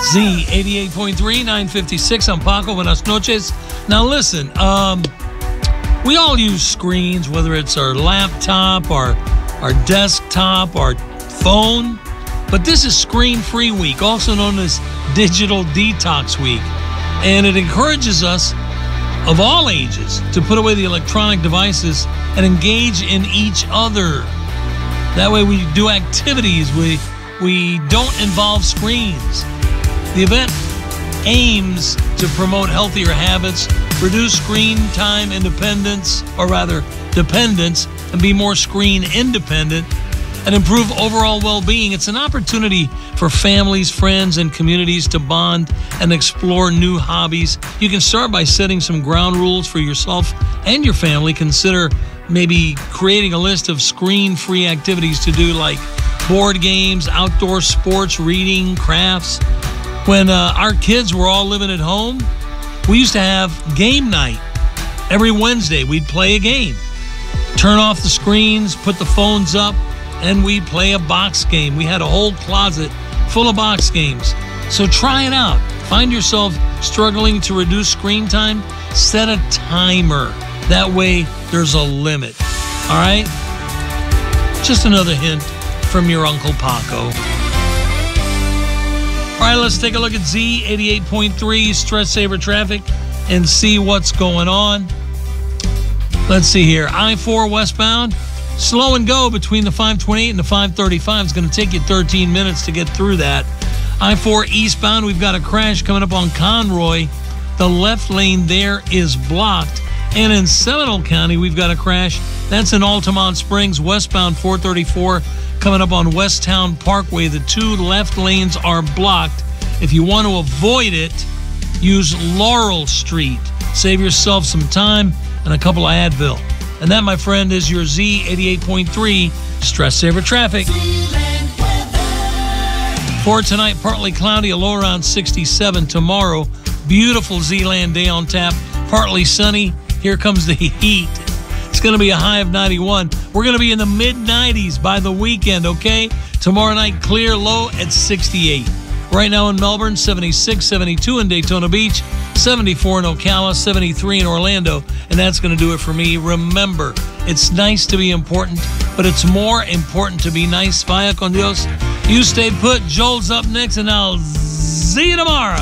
Z88.3, 956. I'm Paco. Buenas noches. Now listen, we all use screens, whether it's our laptop, our desktop, our phone. But this is Screen-Free Week, also known as Digital Detox Week. And it encourages us, of all ages, to put away the electronic devices and engage in each other. That way we do activities. We don't involve screens. The event aims to promote healthier habits, reduce screen time independence, or rather dependence, and be more screen independent, and improve overall well-being. It's an opportunity for families, friends, and communities to bond and explore new hobbies. You can start by setting some ground rules for yourself and your family. Consider maybe creating a list of screen-free activities to do, like board games, outdoor sports, reading, crafts. When our kids were all living at home, we used to have game night. Every Wednesday, we'd play a game. Turn off the screens, put the phones up, and we'd play a box game. We had a whole closet full of box games. So try it out. Find yourself struggling to reduce screen time? Set a timer. That way, there's a limit. All right? Just another hint from your Uncle Paco. All right, let's take a look at Z88.3 Stress Saver Traffic and see what's going on. Let's see here. I-4 westbound, slow and go between the 528 and the 535. It's going to take you 13 minutes to get through that. I-4 eastbound, we've got a crash coming up on Conroy. The left lane there is blocked. And in Seminole County, we've got a crash. That's in Altamont Springs, westbound 434. Coming up on Westtown Parkway, the two left lanes are blocked. If you want to avoid it, use Laurel Street. Save yourself some time and a couple of Advil. And that, my friend, is your Z88.3 Stress Saver Traffic. For tonight, partly cloudy, a low around 67. Tomorrow, beautiful Zealand day on tap, partly sunny. Here comes the heat. It's going to be a high of 91. We're going to be in the mid-90s by the weekend, okay? Tomorrow night, clear, low at 68. Right now in Melbourne, 76, 72 in Daytona Beach, 74 in Ocala, 73 in Orlando, and that's going to do it for me. Remember, it's nice to be important, but it's more important to be nice. Vaya con Dios. You stay put. Joel's up next, and I'll see you tomorrow.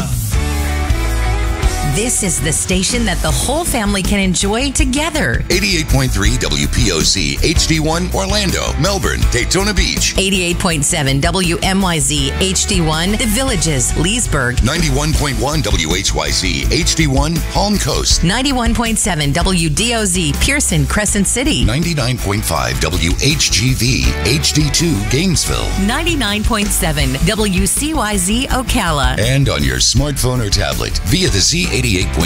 This is the station that the whole family can enjoy together. 88.3 WPOC HD1 Orlando, Melbourne, Daytona Beach. 88.7 WMYZ HD1 The Villages, Leesburg. 91.1 WHYC HD1 Palm Coast. 91.7 WDOZ Pearson, Crescent City. 99.5 WHGV HD2 Gainesville. 99.7 WCYZ Ocala. And on your smartphone or tablet via the Z88.3